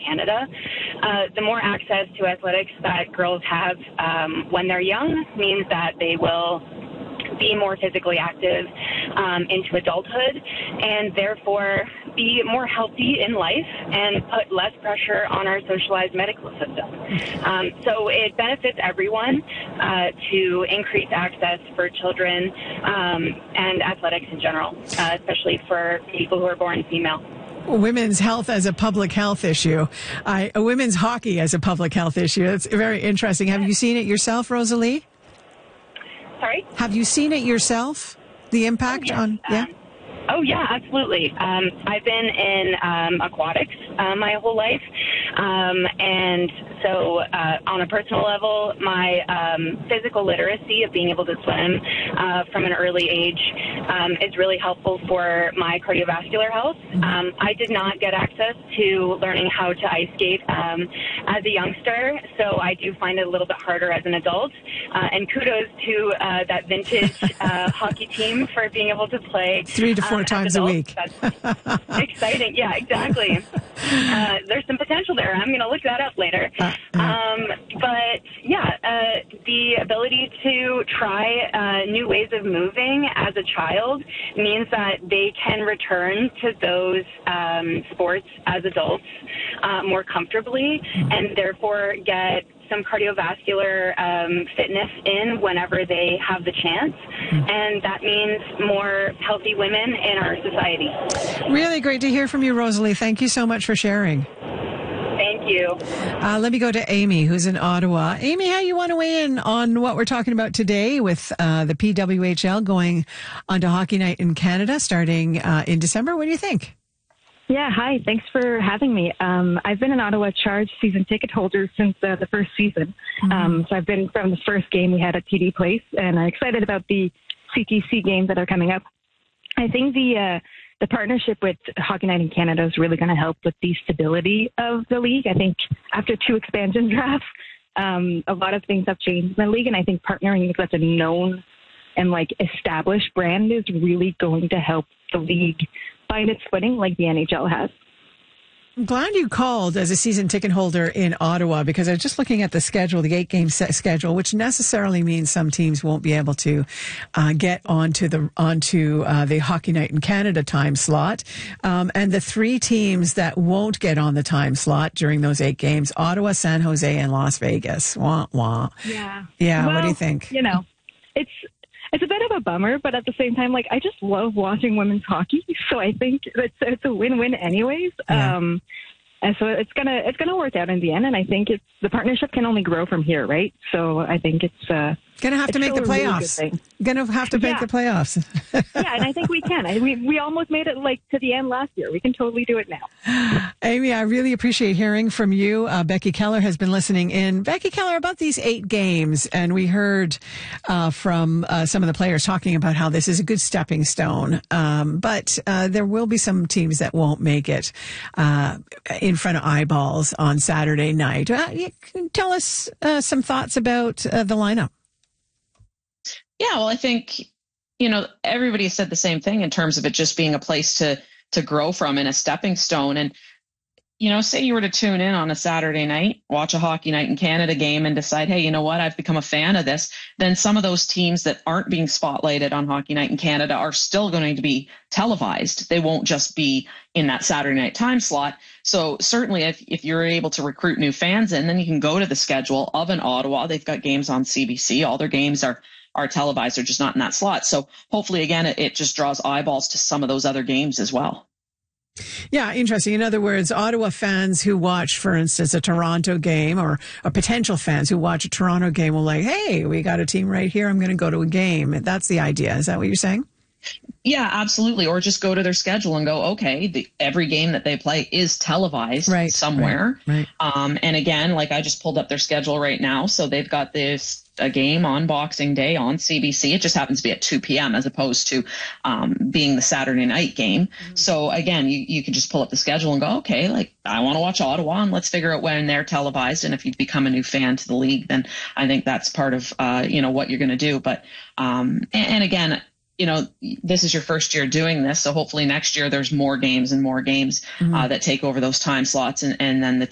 Canada. The more access to athletics that girls have when they're young means that they will be more physically active into adulthood and therefore be more healthy in life and put less pressure on our socialized medical system. So it benefits everyone to increase access for children and athletics in general, especially for people who are born female. Women's health as a public health issue. Women's hockey as a public health issue. It's very interesting. Have you seen it yourself, Rosalie? Sorry? Have you seen it yourself? The impact on... Yeah. Oh, yeah, absolutely. I've been in aquatics my whole life. And so on a personal level, my physical literacy of being able to swim from an early age is really helpful for my cardiovascular health. I did not get access to learning how to ice skate as a youngster, so I do find it a little bit harder as an adult. And kudos to that vintage hockey team for being able to play 3 to 4 times a week. That's exciting. Yeah, exactly. There's some potential there. I'm going to look that up later. But yeah, the ability to try new ways of moving as a child means that they can return to those sports as adults more comfortably and therefore get some cardiovascular fitness in whenever they have the chance. And that means more healthy women in our society. Really great to hear from you, Rosalie. Thank you so much for sharing. Thank you. Let me go to Amy, who's in Ottawa. Amy, how you want to weigh in on what we're talking about today with the PWHL going on to Hockey Night in Canada starting in December? What do you think? Yeah, hi. Thanks for having me. I've been an Ottawa Charge season ticket holder since the first season. So I've been from the first game we had at TD Place, and I'm excited about the CTC games that are coming up. I think the partnership with Hockey Night in Canada is really going to help with the stability of the league. I think after 2 expansion drafts, a lot of things have changed in the league, and I think partnering with such a known and established brand is really going to help the league find its footing like the NHL has. I'm glad you called as a season ticket holder in Ottawa, because I was just looking at the schedule, the 8-game schedule, which necessarily means some teams won't be able to get onto the Hockey Night in Canada time slot. And the 3 teams that won't get on the time slot during those 8 games, Ottawa, San Jose, and Las Vegas. Wah, wah. Yeah. Yeah. Well, what do you think? It's a bit of a bummer, but at the same time, I just love watching women's hockey. So I think it's a win-win anyways. Yeah. And so it's gonna work out in the end. And I think the partnership can only grow from here, right? So I think it's gonna have to make the playoffs. Really gonna have to make the playoffs. Yeah, and I think we can. We almost made it to the end last year. We can totally do it now. Amy, I really appreciate hearing from you. Becky Keller has been listening in. Becky Keller, about these 8 games, and we heard from some of the players talking about how this is a good stepping stone. But there will be some teams that won't make it in front of eyeballs on Saturday night. You can tell us some thoughts about the lineup. Yeah, well, I think, everybody said the same thing in terms of it just being a place to grow from and a stepping stone. And, say you were to tune in on a Saturday night, watch a Hockey Night in Canada game and decide, hey, you know what, I've become a fan of this. Then some of those teams that aren't being spotlighted on Hockey Night in Canada are still going to be televised. They won't just be in that Saturday night time slot. So certainly if you're able to recruit new fans in, then you can go to the schedule of an Ottawa. They've got games on CBC. All their games are televised. They're just not in that slot. So hopefully, again, it just draws eyeballs to some of those other games as well. Yeah, interesting. In other words, Ottawa fans who watch, for instance, a Toronto game, or potential fans who watch a Toronto game will hey, we got a team right here. I'm going to go to a game. That's the idea. Is that what you're saying? Yeah, absolutely. Or just go to their schedule and go, okay, every game that they play is televised somewhere. Right. And again, I just pulled up their schedule right now. So they've got a game on Boxing Day on CBC. It just happens to be at 2 p.m. as opposed to being the Saturday night game. Mm-hmm. So again, you can just pull up the schedule and go, okay, I want to watch Ottawa, and let's figure out when they're televised. And if you become a new fan to the league, then I think that's part of what you're going to do. But and again, this is your first year doing this, so hopefully next year there's more games and more games that take over those time slots, and then the